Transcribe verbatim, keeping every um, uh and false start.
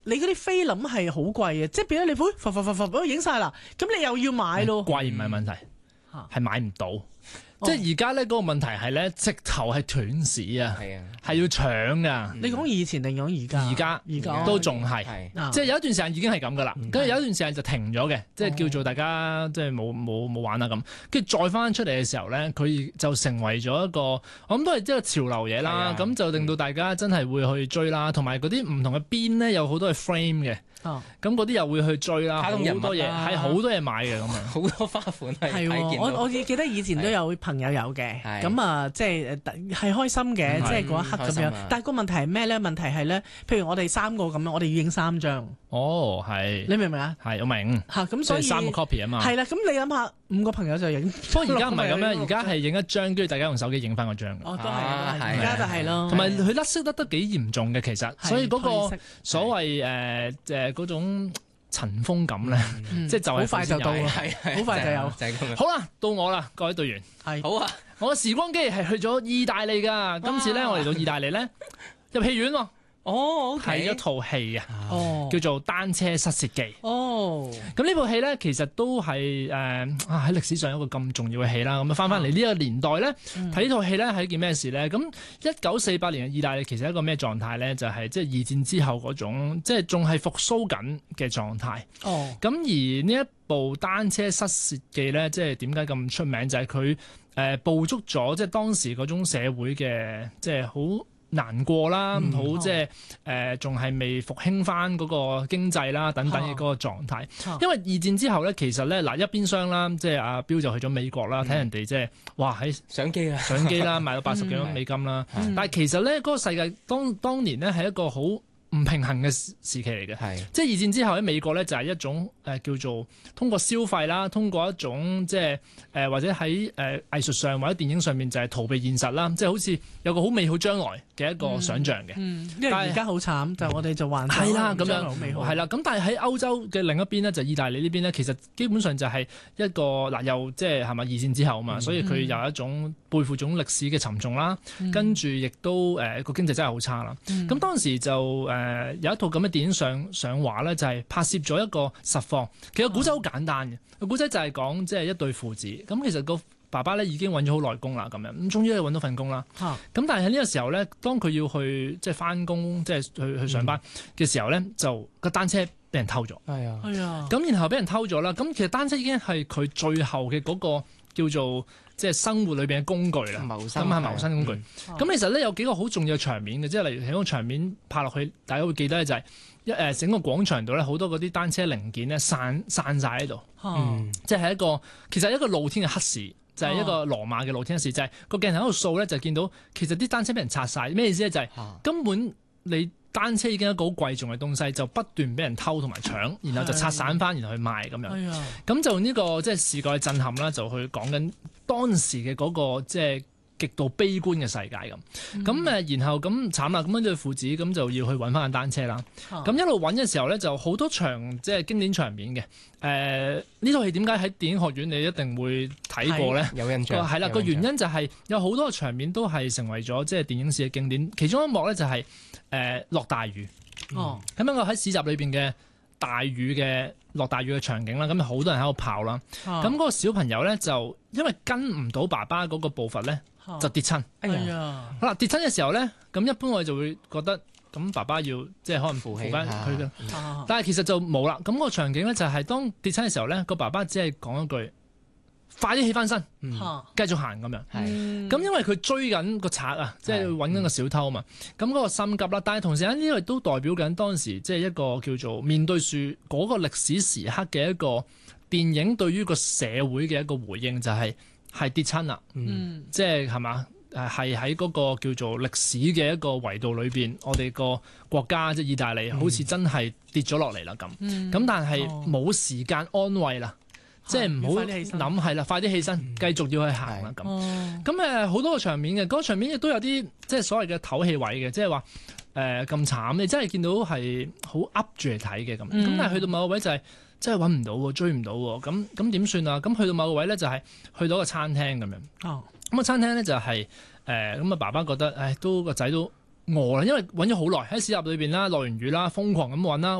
你嗰啲菲林係好貴嘅，即係變咗你，喂，浮浮浮浮浮影晒啦，咁你又要買咯。 貴唔係問題，係買唔到。即係而家咧嗰個問題係咧，直頭係斷市啊，係要搶噶。 你講以前定講而家？ 而家而家都仲係，即係有一段時間已經係咁噶啦。跟住有一段時間就停咗嘅，即係叫做大家即係冇冇冇玩啦咁。跟住再翻出嚟嘅時候咧，佢就成為咗一個，我諗都係一個潮流嘢啦。咁就令到大家真係會去追啦，同埋嗰啲唔同嘅邊咧有好多係 frame 嘅。哦，咁嗰啲又會去追啦，好多嘢係好多嘢買嘅咁樣， 好多花款係係。我我記得以前都有朋友有嘅，咁啊即係係開心嘅，即係嗰一刻咁樣。但係個問題係咩咧？問題係咧，譬如我哋三個咁樣，我哋要影三張。 哦，係。 你明唔明啊？ 係，我明。 嚇，咁所以三個 copy 啊嘛。 係啦，咁你諗下，五個朋友就影。 不過而家唔係咁樣，而家係影一張，跟住大家用手機影翻嗰張。 哦，都係，而家就係咯。 同埋佢甩色得得幾嚴重嘅，其實，所以嗰個所謂誒誒嗰種塵封感咧，即係就係好快就到，好快就有。 好啦，到我啦，各位隊員。 係。 好啊， 我嘅時光機係去咗意大利㗎。今次咧，我嚟到意大利咧，入戲院喎。 哦， 睇咗套戲啊， 哦， 叫做《單車失竊記》。 哦， 咁呢部戲咧，其實都係誒啊喺歷史上一個咁重要嘅戲啦。咁啊翻翻嚟呢個年代咧，睇呢套戲咧係一件咩事咧？咁一九四八年嘅意大利其實係一個咩狀態咧？就係即係二戰之後嗰種，即係仲係復甦緊嘅狀態。 哦， 咁而呢一部《單車失竊記》咧，即係點解咁出名？就係佢誒捕捉咗即係當時嗰種社會嘅即係好難過啦， 嗯、 好即係誒，仲、呃、係未復興翻嗰個經濟啦，等等嘅嗰個狀態。 啊、 因為二戰之後咧，其實咧嗱一邊廂啦，即係阿標就去咗美國啦，睇、嗯、人哋即係哇喺相機啊， 相機啦，賣到八十幾蚊美金啦。嗯、但係其實咧，嗰、那個世界當當年咧係一個好唔平衡嘅時期嚟嘅， 係即係二戰之後喺美國咧就係一種誒、呃、叫做通過消費啦，通過一種即係誒、呃、或者喺誒、呃、藝術上或者電影上面就係逃避現實啦，即係好似有個好美好將來嘅一個想像嘅、 嗯嗯。因為而家好慘，就我哋就幻想係啦咁樣好美好。 係啦，咁但係喺歐洲嘅另一邊咧，就意大利呢邊咧，其實基本上就係一個嗱又即係係咪二戰之後啊嘛，嗯、所以佢有一種背負種歷史嘅沉重啦，嗯、跟住亦都誒個、呃、經濟真係好差啦。咁、嗯、當時就誒。呃誒有一套咁嘅電影上上畫咧，就係拍攝咗一個實況。其實個古仔好簡單嘅，個古仔就係講即係一對父子。咁其實個爸爸咧已經揾咗好耐工啦，咁樣咁終於揾到份工啦。咁、啊、但係喺呢個時候咧，當佢要去即係翻工，即係去去上班嘅時候咧，嗯、就個單車俾人偷咗。係啊，係啊。咁然後俾人偷咗啦。咁其實單車已經係佢最後嘅嗰個叫做即係生活裏邊嘅工具啦，咁係謀生工具。咁、嗯、其實咧有幾個好重要嘅場面嘅，即係例如喺個場面拍落去，大家會記得咧就係一誒整個廣場度咧好多嗰啲單車零件咧散散曬喺度，嗯、即係一個其實係一個露天嘅黑市，就係、是、一個羅馬嘅露天黑市，就係、是、個鏡頭喺度掃咧就見到其實啲單車俾人拆晒，咩意思咧？就係、是、根本你單車已經係一個好貴重嘅東西，就不斷俾人偷同埋搶，然後就拆散翻，然後去賣咁樣。咁、哎、就呢、這個即係視覺震撼啦，就去講緊當時嘅嗰、那個即係極度悲觀嘅世界咁。咁誒、嗯，然後咁慘啦，咁樣對父子咁就要去揾翻架單車啦。咁、啊、一路揾嘅時候咧，就好多場即係經典場面嘅。誒呢套戲點解喺電影學院你一定會睇過咧？ 有印象。 係啦，個原因就係有好多個場面都係成為咗即係電影史嘅經典。其中一幕咧就係、是、誒、呃、落大雨。哦，咁樣個喺市集裏邊嘅大雨嘅落大雨嘅場景啦，咁好多人喺度跑啦。咁嗰、哦、個小朋友咧就因為跟唔到爸爸嗰個步伐咧，哦、就跌親。哎呀！好啦，跌親嘅時候咧，咁一般我哋就會覺得咁爸爸要即係可能扶起翻佢嘅，啊、但係其實就冇啦。咁、嗰個場景咧就係當跌親嘅時候咧，個爸爸只係講一句：快啲起翻身，嗯、繼續行咁樣。咁、嗯、因為佢追緊個賊啊，即係揾緊個小偷嘛。咁嗰、嗯、個心急啦，但係同時喺呢個亦都代表緊當時即係一個叫做面對住嗰個歷史時刻嘅一個電影對於個社會嘅一個回應，就係、是、係跌親啦。嗯、即係係嘛？誒係喺嗰個叫做歷史嘅一個維度裏邊，我哋個國家即係意大利，好似真係跌咗落嚟啦咁。咁、嗯、但係冇時間安慰啦。即係唔好諗係啦，快啲起身，繼續要去行啦咁。咁誒好多個場面嘅，嗰、嗰個場面亦都有啲即係所謂嘅唞氣位嘅，即係話誒咁慘，你真係見到係好噏住嚟睇嘅咁。咁、嗯、但係去到某個位就係、係、真係揾唔到喎，追唔到喎。咁咁點算啊？咁去到某個位咧就係去到個餐廳咁樣。哦，咁個餐廳咧就係誒咁啊爸爸覺得誒都個仔都餓啦，因為揾咗好耐喺市集裏邊啦，落完雨啦，瘋狂咁揾啦。